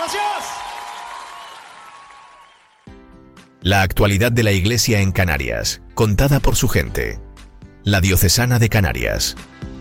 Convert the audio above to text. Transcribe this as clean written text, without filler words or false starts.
Gracias. La actualidad de la Iglesia en Canarias, contada por su gente. La Diocesana de Canarias.